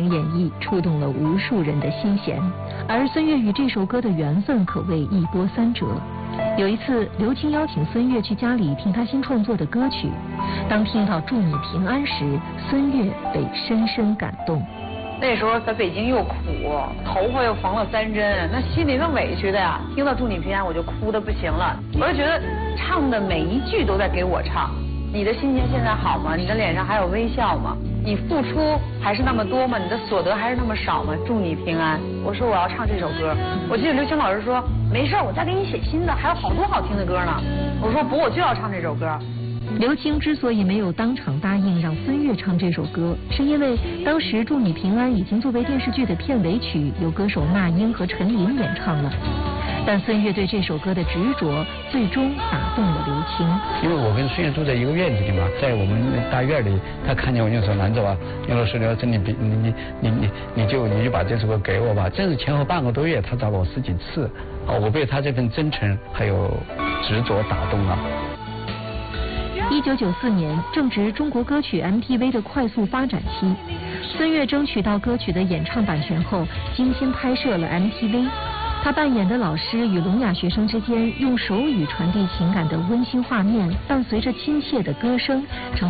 情演绎，触动了无数人的心弦。而孙悦与这首歌的缘分可谓一波三折。有一次，刘青邀请孙悦去家里听他新创作的歌曲，当听到《祝你平安》时，孙悦被深深感动。 那时候在北京又苦，头发又缝了3针，那心里那委屈的呀！听到《祝你平安》我就哭得不行了，我就觉得唱的每一句都在给我唱。你的心情现在好吗？你的脸上还有微笑吗？你付出还是那么多吗？你的所得还是那么少吗？祝你平安。我说我要唱这首歌，我记得刘青老师说没事，我再给你写新的，还有好多好听的歌呢。我说不，我就要唱这首歌。 刘青之所以没有当场答应让孙悦唱这首歌，是因为当时《祝你平安》已经作为电视剧的片尾曲，由歌手那英和陈琳演唱了。但孙悦对这首歌的执着，最终打动了刘青。 因为我跟孙悦住在一个院子里嘛，在我们大院里，他看见我就说：“兰总啊，刘老师，刘老师，你就把这首歌给我吧。”正是前后半个多月，他找了我10几次，我被他这份真诚还有执着打动了。 1994年正值中国歌曲 MTV 的快速发展期，孙悦争取到歌曲的演唱版权后，精心拍摄了 MTV。他扮演的老师与聋哑学生之间用手语传递情感的温馨画面，伴随着亲切的歌声，成